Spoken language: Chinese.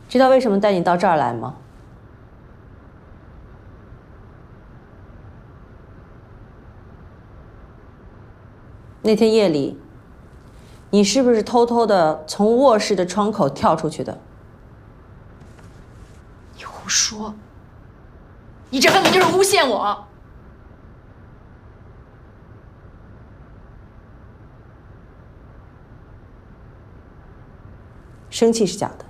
知道为什么带你到这儿来吗？那天夜里，你是不是偷偷的从卧室的窗口跳出去的？ 你胡说！你这根本就是诬陷我！ 生气是假的。